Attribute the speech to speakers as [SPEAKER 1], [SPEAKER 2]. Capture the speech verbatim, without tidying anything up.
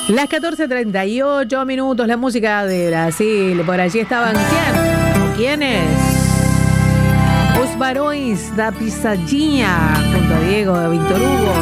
[SPEAKER 1] Las catorce treinta y ocho minutos, la música de Brasil. Por allí estaban ¿quién? ¿Quiénes? Os Barões da Pisadinha, junto a Diego de Víctor Hugo.